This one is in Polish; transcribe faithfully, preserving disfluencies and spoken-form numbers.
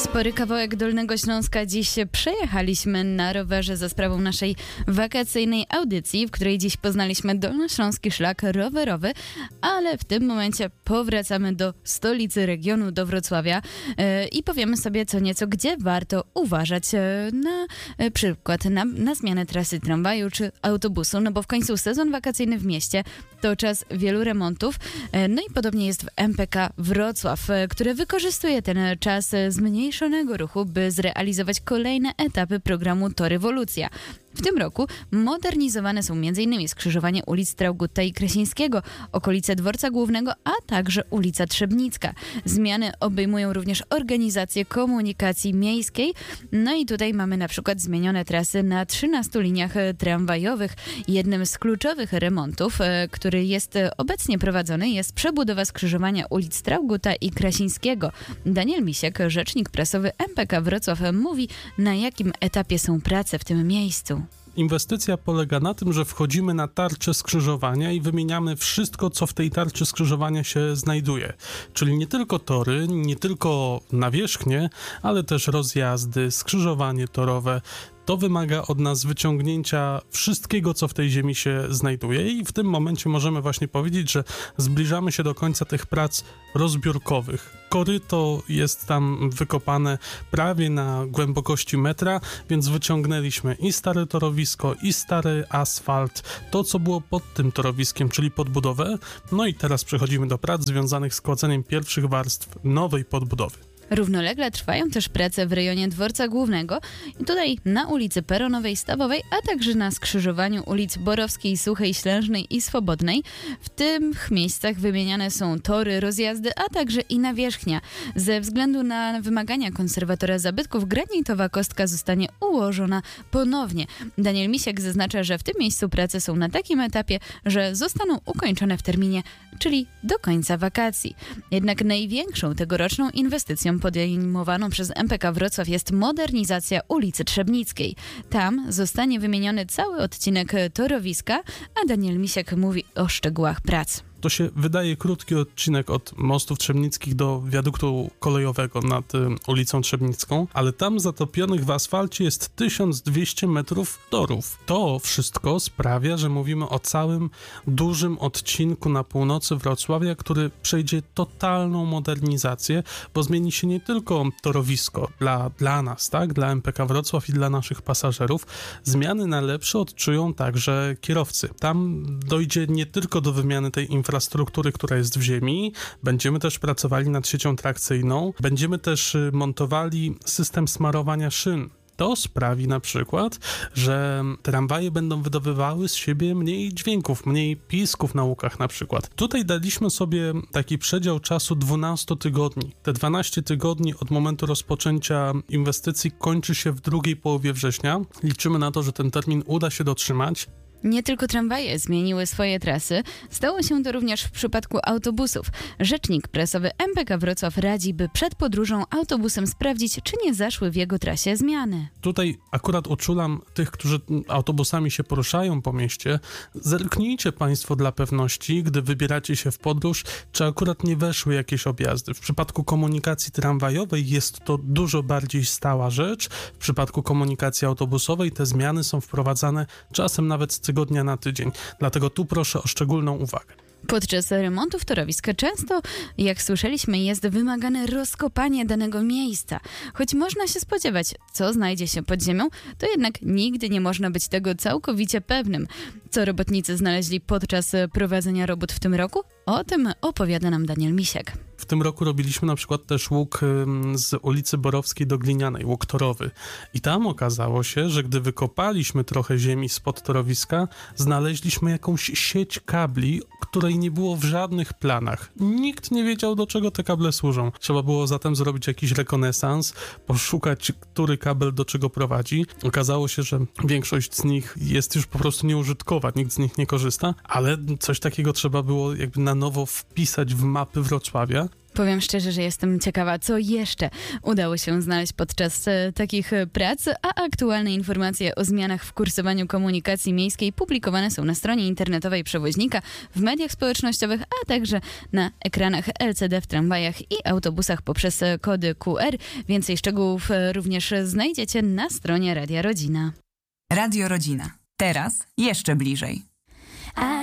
Spory kawałek Dolnego Śląska dziś przejechaliśmy na rowerze za sprawą naszej wakacyjnej audycji, w której dziś poznaliśmy Dolnośląski Szlak Rowerowy, ale w tym momencie powracamy do stolicy regionu, do Wrocławia yy, i powiemy sobie co nieco, gdzie warto uważać yy, na yy, przykład na, na zmianę trasy tramwaju czy autobusu, no bo w końcu sezon wakacyjny w mieście to czas wielu remontów, yy, no i podobnie jest w M P K Wrocław, yy, które wykorzystuje ten czas zmniejszonego ruchu, by zrealizować kolejne etapy programu To Rewolucja. W tym roku modernizowane są m.in. skrzyżowanie ulic Traugutta i Krasińskiego, okolice Dworca Głównego, a także ulica Trzebnicka. Zmiany obejmują również organizację komunikacji miejskiej. No i tutaj mamy na przykład zmienione trasy na trzynastu liniach tramwajowych. Jednym z kluczowych remontów, który jest obecnie prowadzony, jest przebudowa skrzyżowania ulic Traugutta i Krasińskiego. Daniel Misiek, rzecznik prasowy M P K Wrocław, mówi, na jakim etapie są prace w tym miejscu. Inwestycja polega na tym, że wchodzimy na tarczę skrzyżowania i wymieniamy wszystko, co w tej tarczy skrzyżowania się znajduje. Czyli nie tylko tory, nie tylko nawierzchnie, ale też rozjazdy, skrzyżowanie torowe. To wymaga od nas wyciągnięcia wszystkiego, co w tej ziemi się znajduje i w tym momencie możemy właśnie powiedzieć, że zbliżamy się do końca tych prac rozbiórkowych. Koryto jest tam wykopane prawie na głębokości metra, więc wyciągnęliśmy i stare torowisko, i stary asfalt, to co było pod tym torowiskiem, czyli podbudowę. No i teraz przechodzimy do prac związanych z kładaniem pierwszych warstw nowej podbudowy. Równolegle trwają też prace w rejonie Dworca Głównego i tutaj na ulicy Peronowej, Stawowej, a także na skrzyżowaniu ulic Borowskiej, Suchej, Ślężnej i Swobodnej. W tych miejscach wymieniane są tory, rozjazdy, a także i nawierzchnia. Ze względu na wymagania konserwatora zabytków granitowa kostka zostanie ułożona ponownie. Daniel Misiek zaznacza, że w tym miejscu prace są na takim etapie, że zostaną ukończone w terminie, czyli do końca wakacji. Jednak największą tegoroczną inwestycją podejmowaną przez M P K Wrocław jest modernizacja ulicy Trzebnickiej. Tam zostanie wymieniony cały odcinek torowiska, a Daniel Misiek mówi o szczegółach prac. To się wydaje krótki odcinek od mostów trzebnickich do wiaduktu kolejowego nad y, ulicą Trzebnicką, ale tam zatopionych w asfalcie jest tysiąc dwieście metrów torów. To wszystko sprawia, że mówimy o całym dużym odcinku na północy Wrocławia, który przejdzie totalną modernizację, bo zmieni się nie tylko torowisko dla, dla nas, tak, dla M P K Wrocław i dla naszych pasażerów. Zmiany na lepsze odczują także kierowcy. Tam dojdzie nie tylko do wymiany tej infrastruktury, infrastruktury, która jest w ziemi. Będziemy też pracowali nad siecią trakcyjną. Będziemy też montowali system smarowania szyn. To sprawi na przykład, że tramwaje będą wydobywały z siebie mniej dźwięków, mniej pisków na łukach na przykład. Tutaj daliśmy sobie taki przedział czasu dwanaście tygodni. Te dwanaście tygodni od momentu rozpoczęcia inwestycji kończy się w drugiej połowie września. Liczymy na to, że ten termin uda się dotrzymać. Nie tylko tramwaje zmieniły swoje trasy, stało się to również w przypadku autobusów. Rzecznik prasowy M P K Wrocław radzi, by przed podróżą autobusem sprawdzić, czy nie zaszły w jego trasie zmiany. Tutaj akurat uczulam tych, którzy autobusami się poruszają po mieście. Zerknijcie Państwo dla pewności, gdy wybieracie się w podróż, czy akurat nie weszły jakieś objazdy. W przypadku komunikacji tramwajowej jest to dużo bardziej stała rzecz. W przypadku komunikacji autobusowej te zmiany są wprowadzane czasem nawet z tygodnia na tydzień. Dlatego tu proszę o szczególną uwagę. Podczas remontów torowiska często, jak słyszeliśmy, jest wymagane rozkopanie danego miejsca. Choć można się spodziewać, co znajdzie się pod ziemią, to jednak nigdy nie można być tego całkowicie pewnym. Co robotnicy znaleźli podczas prowadzenia robót w tym roku? O tym opowiada nam Daniel Misiek. W tym roku robiliśmy na przykład też łuk z ulicy Borowskiej do Glinianej, łuk torowy. I tam okazało się, że gdy wykopaliśmy trochę ziemi spod torowiska, znaleźliśmy jakąś sieć kabli, której nie było w żadnych planach. Nikt nie wiedział, do czego te kable służą. Trzeba było zatem zrobić jakiś rekonesans, poszukać, który kabel do czego prowadzi. Okazało się, że większość z nich jest już po prostu nieużytkowa, nikt z nich nie korzysta, ale coś takiego trzeba było jakby na nowo wpisać w mapy Wrocławia. Powiem szczerze, że jestem ciekawa, co jeszcze udało się znaleźć podczas e, takich e, prac, a aktualne informacje o zmianach w kursowaniu komunikacji miejskiej publikowane są na stronie internetowej przewoźnika, w mediach społecznościowych, a także na ekranach L C D w tramwajach i autobusach poprzez e, kody Q R. Więcej szczegółów e, również znajdziecie na stronie Radia Rodzina. Radio Rodzina. Teraz jeszcze bliżej.